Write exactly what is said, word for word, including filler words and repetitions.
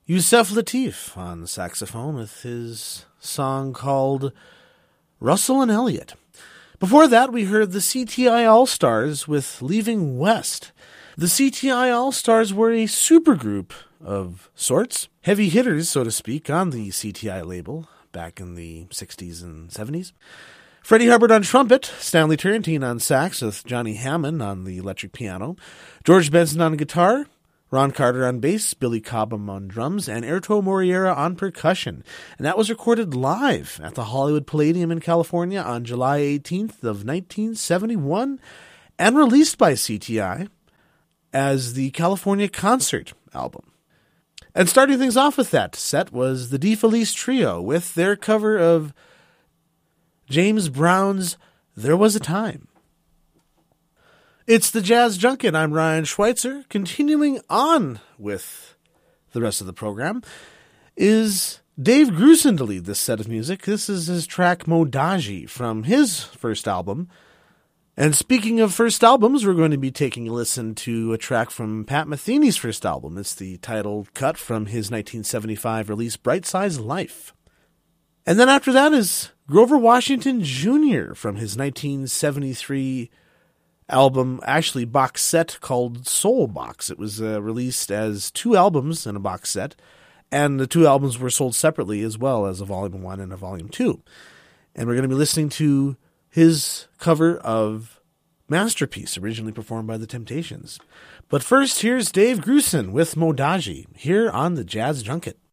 Yusef Lateef on saxophone with his song called Russell and Elliot. Before that, we heard the C T I All-Stars with Leaving West. The C T I All-Stars were a supergroup of sorts, heavy hitters, so to speak, on the C T I label back in the sixties and seventies. Freddie Hubbard on trumpet, Stanley Turrentine on sax with Johnny Hammond on the electric piano, George Benson on guitar, Ron Carter on bass, Billy Cobham on drums, and Erto Moriera on percussion. And that was recorded live at the Hollywood Palladium in California on July eighteenth of nineteen seventy-one and released by C T I as the California Concert album. And starting things off with that set was the DeFelice Trio with their cover of James Brown's There Was a Time. It's the Jazz Junket. I'm Ryan Schweitzer. Continuing on with the rest of the program is Dave Grusin to lead this set of music. This is his track Modaji from his first album. And speaking of first albums, we're going to be taking a listen to a track from Pat Metheny's first album. It's the title cut from his nineteen seventy-five release Bright Size Life. And then after that is Grover Washington Junior from his nineteen seventy-three album, actually box set called Soul Box. It was uh, released as two albums in a box set, and the two albums were sold separately as well as a volume one and a volume two. And we're going to be listening to his cover of Masterpiece, originally performed by The Temptations. But first, here's Dave Grusin with Modaji, here on the Jazz Junket.